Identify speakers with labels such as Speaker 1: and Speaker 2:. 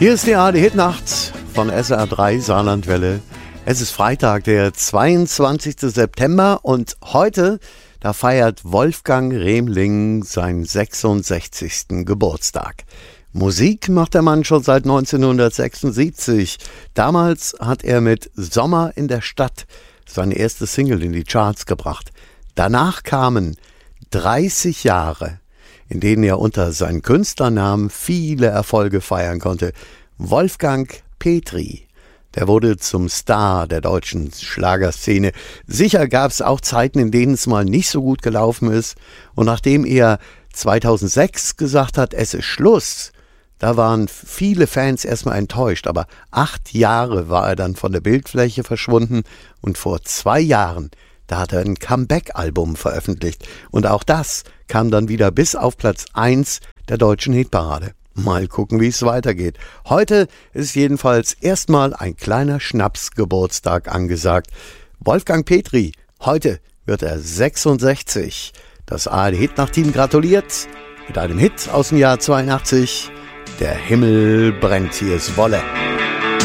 Speaker 1: Hier ist die ARD-Hitnacht von SR3 Saarlandwelle. Es ist Freitag, der 22. September und heute, da feiert Wolfgang Remling seinen 66. Geburtstag. Musik macht der Mann schon seit 1976. Damals hat er mit Sommer in der Stadt seine erste Single in die Charts gebracht. Danach kamen 30 Jahre, in denen er unter seinem Künstlernamen viele Erfolge feiern konnte. Wolfgang Petri, der wurde zum Star der deutschen Schlagerszene. Sicher gab es auch Zeiten, in denen es mal nicht so gut gelaufen ist. Und nachdem er 2006 gesagt hat, es ist Schluss, da waren viele Fans erstmal enttäuscht. Aber 8 Jahre war er dann von der Bildfläche verschwunden. Und vor 2 Jahren, da hat er ein Comeback-Album veröffentlicht. Und auch das kam dann wieder bis auf Platz 1 der deutschen Hitparade. Mal gucken, wie es weitergeht. Heute ist jedenfalls erstmal ein kleiner Schnapsgeburtstag angesagt. Wolfgang Petri, heute wird er 66. Das ARD-Hitnacht-Team gratuliert mit einem Hit aus dem Jahr 82. Der Himmel brennt, hier ist Wolle.